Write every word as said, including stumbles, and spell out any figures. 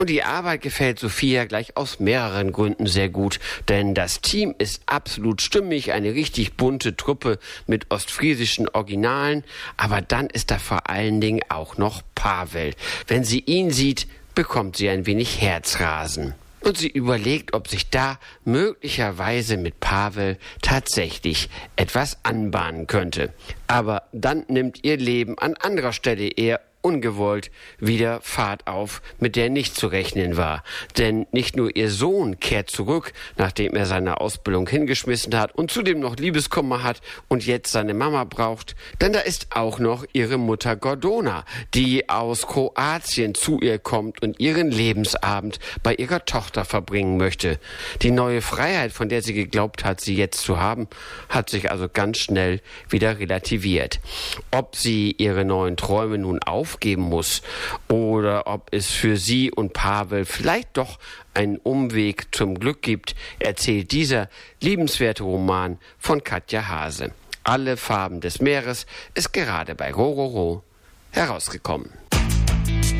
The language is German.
Und die Arbeit gefällt Sophia gleich aus mehreren Gründen sehr gut, denn das Team ist absolut stimmig, eine richtig bunte Truppe mit ostfriesischen Originalen, aber dann ist da vor allen Dingen auch noch Pavel. Wenn sie ihn sieht, bekommt sie ein wenig Herzrasen. Und sie überlegt, ob sich da möglicherweise mit Pavel tatsächlich etwas anbahnen könnte. Aber dann nimmt ihr Leben an anderer Stelle eher ungewollt wieder Fahrt auf, mit der nicht zu rechnen war. Denn nicht nur ihr Sohn kehrt zurück, nachdem er seine Ausbildung hingeschmissen hat und zudem noch Liebeskummer hat und jetzt seine Mama braucht, denn da ist auch noch ihre Mutter Gordona, die aus Kroatien zu ihr kommt und ihren Lebensabend bei ihrer Tochter verbringen möchte. Die neue Freiheit, von der sie geglaubt hat, sie jetzt zu haben, hat sich also ganz schnell wieder relativiert. Ob sie ihre neuen Träume nun auf aufgeben muss oder ob es für sie und Pavel vielleicht doch einen Umweg zum Glück gibt, erzählt dieser liebenswerte Roman von Katja Hase. Alle Farben des Meeres ist gerade bei Rororo herausgekommen.